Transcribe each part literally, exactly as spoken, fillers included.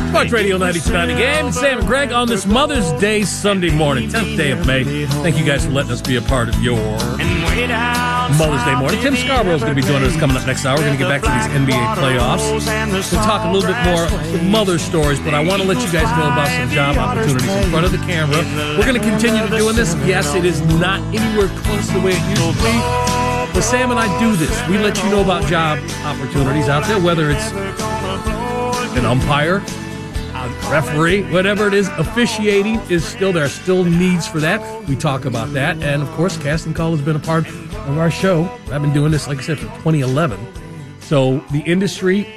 Sports Radio ninety-two point nine The Game. Sam and Greg on this Mother's Day Sunday morning, tenth day of May. Thank you guys for letting us be a part of your Mother's Day morning. Tim Scarborough is going to be joining us coming up next hour. We're going to get back to these N B A playoffs. We'll talk a little bit more mother stories, but I want to let you guys know about some job opportunities in front of the camera. We're going to continue to doing this. Yes, it is not anywhere close to the way it used to be, but Sam and I do this. We let you know about job opportunities out there, whether it's an umpire, a referee, whatever it is. Officiating is still, there are still needs for that. We talk about that. And, of course, Casting Call has been a part of our show. I've been doing this, like I said, for twenty eleven. So the industry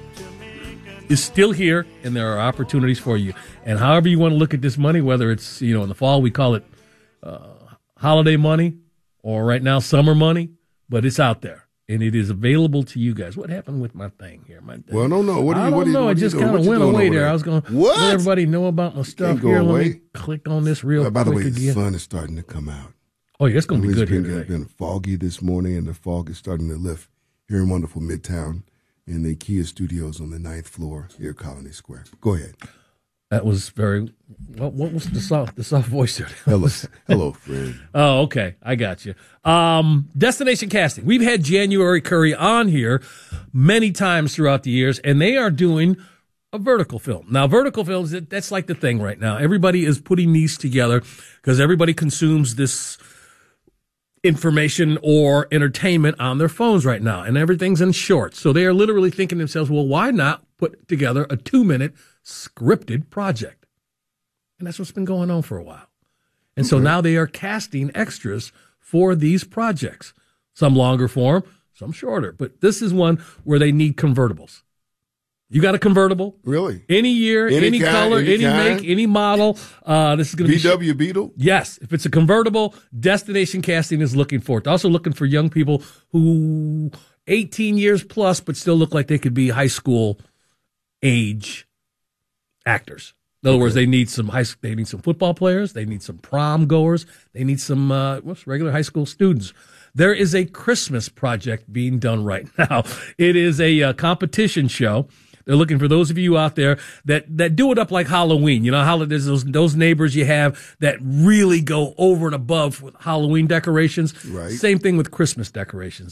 is still here, and there are opportunities for you. And however you want to look at this money, whether it's, you know, in the fall we call it uh, holiday money, or right now summer money, but it's out there. And it is available to you guys. What happened with my thing here? My well, I don't know. What do you, I don't what know. You, it just kind of went away there. there. I was going to let everybody know about my stuff here. Away. Let me click on this real uh, by quick the way, again. the sun is starting to come out. Oh, yeah, it's going to be good been, here today. It's been foggy this morning, and the fog is starting to lift here in wonderful Midtown in the Kia Studios on the ninth floor here at Colony Square. Go ahead. That was very, what, what was the soft, the soft voice there? Hello, hello, friend. Oh, okay. I got you. Um, Destination Casting. We've had January Curry on here many times throughout the years, and they are doing a vertical film. Now, vertical films, that's like the thing right now. Everybody is putting these together because everybody consumes this information or entertainment on their phones right now, and everything's in shorts. So they are literally thinking to themselves, well, why not put together a two-minute scripted project? And that's what's been going on for a while. And okay. So now they are casting extras for these projects, some longer form, some shorter. But this is one where they need convertibles. You got a convertible? Really? Any year, any, any kind, color, any, any make, any model. Uh, this is going to be V W Beetle? Yes. If it's a convertible, Destination Casting is looking for it. They're also looking for young people who eighteen years plus, but still look like they could be high school age actors. In other okay. words, they need some high. They need some football players. They need some prom goers. They need some uh, whoops, regular high school students. There is a Christmas project being done right now. It is a uh, competition show. They're looking for those of you out there that, that do it up like Halloween. You know how there's those, those neighbors you have that really go over and above with Halloween decorations? Right. Same thing with Christmas decorations.